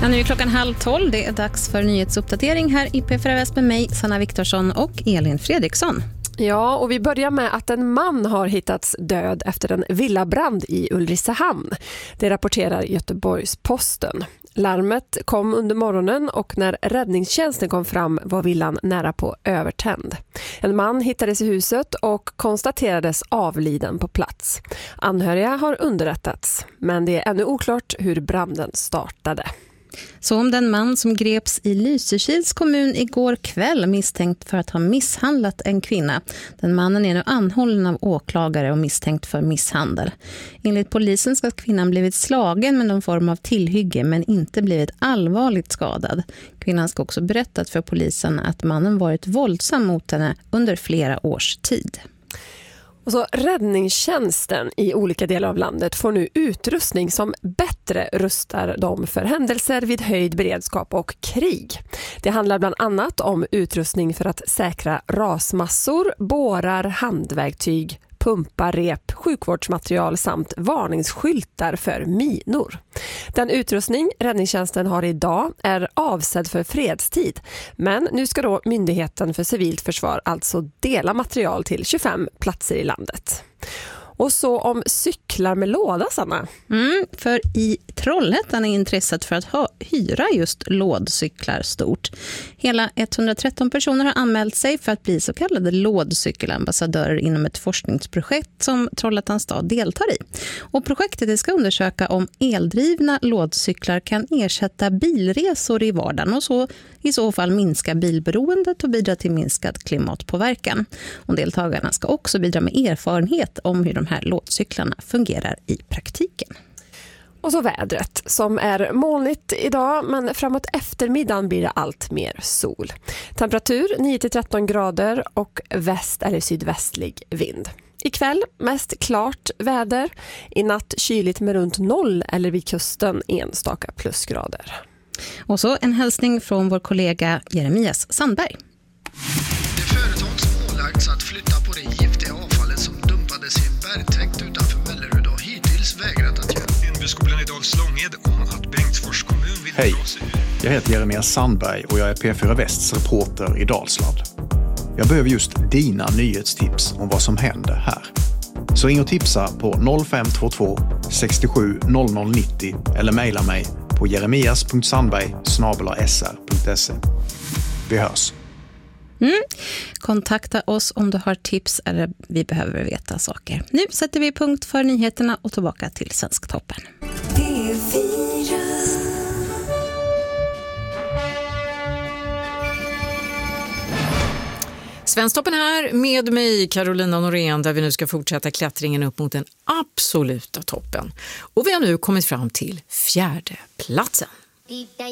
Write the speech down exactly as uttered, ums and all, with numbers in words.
Ja, nu är klockan halv tolv. Det är dags för nyhetsuppdatering här i P fyra Väst med mig, Sanna Viktorsson och Elin Fredriksson. Ja, och vi börjar med att en man har hittats död efter en villabrand i Ulricehamn. Det rapporterar Göteborgs-Posten. Larmet kom under morgonen och när räddningstjänsten kom fram var villan nära på övertänd. En man hittades i huset och konstaterades avliden på plats. Anhöriga har underrättats, men det är ännu oklart hur branden startade. Så om den man som greps i Lysekils kommun igår kväll misstänkt för att ha misshandlat en kvinna. Den mannen är nu anhållen av åklagare och misstänkt för misshandel. Enligt polisen ska kvinnan blivit slagen med någon form av tillhygge men inte blivit allvarligt skadad. Kvinnan ska också berättat för polisen att mannen varit våldsam mot henne under flera års tid. Och så räddningstjänsten i olika delar av landet får nu utrustning som bättre rustar dem för händelser vid höjd beredskap och krig. Det handlar bland annat om utrustning för att säkra rasmassor, bårar, handverktyg, pumpar, rep, sjukvårdsmaterial samt varningsskyltar för minor. Den utrustning räddningstjänsten har idag är avsedd för fredstid, men nu ska då Myndigheten för civilt försvar alltså dela material till tjugofem platser i landet. Och så om cyklar med låda, Sanna. Mm, för i Trollhättan är intresset för att ha, hyra just lådcyklar stort. Hela etthundratretton personer har anmält sig för att bli så kallade lådcykelambassadörer inom ett forskningsprojekt som Trollhättans stad deltar i. Och projektet det ska undersöka om eldrivna lådcyklar kan ersätta bilresor i vardagen och så i så fall minska bilberoendet och bidra till minskad klimatpåverkan. Och deltagarna ska också bidra med erfarenhet om hur de här lådcyklarna fungerar i praktiken. Och så vädret som är molnigt idag, men framåt eftermiddagen blir det allt mer sol. Temperatur nio till tretton grader och väst eller sydvästlig vind. Ikväll mest klart väder, i natt kyligt med runt noll eller vid kusten enstaka plusgrader. Och så en hälsning från vår kollega Jeremias Sandberg. Det företag som ålagts att flytta på det giftiga avfallet som dumpades i en bergtäkt utanför Mellerud har hittills vägrat att göra. Inbyskolan i Dalslånged om att Bengtsfors kommun vill Hej, dra sig ur. jag heter Jeremias Sandberg och jag är P fyra Västs reporter i Dalsland. Jag behöver just dina nyhetstips om vad som händer här. Så ring och tipsa på noll fem två två sextiosju noll noll nittio eller mejla mig på jeremias punkt sandberg snabel-a s r punkt se. Vi hörs. Mm. Kontakta oss om du har tips eller vi behöver veta saker. Nu sätter vi punkt för nyheterna och tillbaka till Svensktoppen. Svensktoppen här med mig, Carolina Norén, där vi nu ska fortsätta klättringen upp mot den absoluta toppen. Och vi har nu kommit fram till fjärde platsen.